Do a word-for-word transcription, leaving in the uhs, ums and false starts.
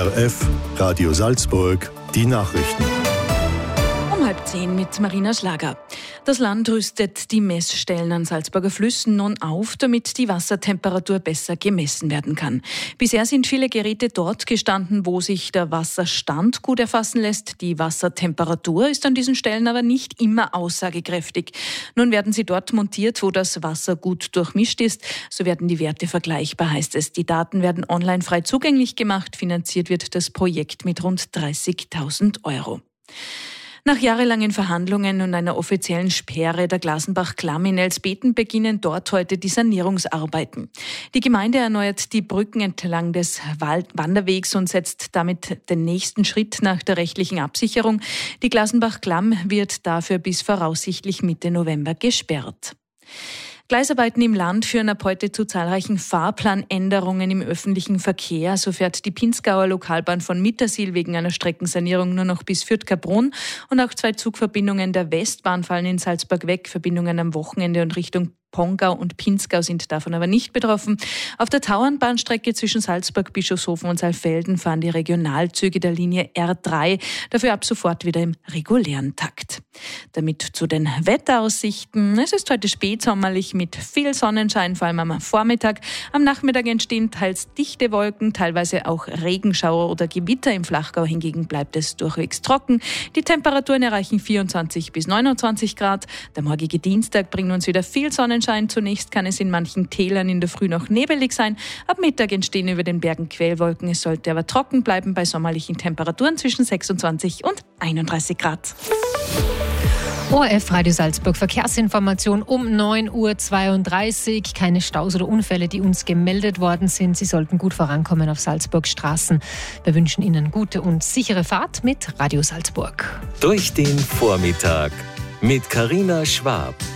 R F, Radio Salzburg, die Nachrichten. Um halb zehn mit Marina Schlager. Das Land rüstet die Messstellen an Salzburger Flüssen nun auf, damit die Wassertemperatur besser gemessen werden kann. Bisher sind viele Geräte dort gestanden, wo sich der Wasserstand gut erfassen lässt. Die Wassertemperatur ist an diesen Stellen aber nicht immer aussagekräftig. Nun werden sie dort montiert, wo das Wasser gut durchmischt ist. So werden die Werte vergleichbar, heißt es. Die Daten werden online frei zugänglich gemacht. Finanziert wird das Projekt mit rund dreißigtausend Euro. Nach jahrelangen Verhandlungen und einer offiziellen Sperre der Glasenbach-Klamm in Elsbeten beginnen dort heute die Sanierungsarbeiten. Die Gemeinde erneuert die Brücken entlang des Wanderwegs und setzt damit den nächsten Schritt nach der rechtlichen Absicherung. Die Glasenbach-Klamm wird dafür bis voraussichtlich Mitte November gesperrt. Gleisarbeiten im Land führen ab heute zu zahlreichen Fahrplanänderungen im öffentlichen Verkehr. So fährt die Pinzgauer Lokalbahn von Mittersill wegen einer Streckensanierung nur noch bis Fürth-Kaprun und auch zwei Zugverbindungen der Westbahn fallen in Salzburg weg. Verbindungen am Wochenende und Richtung Pongau und Pinzgau sind davon aber nicht betroffen. Auf der Tauernbahnstrecke zwischen Salzburg, Bischofshofen und Saalfelden fahren die Regionalzüge der Linie R drei, dafür ab sofort wieder im regulären Takt. Damit zu den Wetteraussichten. Es ist heute spätsommerlich mit viel Sonnenschein, vor allem am Vormittag. Am Nachmittag entstehen teils dichte Wolken, teilweise auch Regenschauer oder Gewitter. Im Flachgau hingegen bleibt es durchwegs trocken. Die Temperaturen erreichen vierundzwanzig bis neunundzwanzig Grad. Der morgige Dienstag bringt uns wieder viel Sonnenschein. Zunächst kann es in manchen Tälern in der Früh noch nebelig sein. Ab Mittag entstehen über den Bergen Quellwolken. Es sollte aber trocken bleiben bei sommerlichen Temperaturen zwischen sechsundzwanzig und einunddreißig Grad. O R F Radio Salzburg Verkehrsinformation um neun Uhr zweiunddreißig. Keine Staus oder Unfälle, die uns gemeldet worden sind. Sie sollten gut vorankommen auf Salzburg Straßen. Wir wünschen Ihnen gute und sichere Fahrt mit Radio Salzburg. Durch den Vormittag mit Carina Schwab.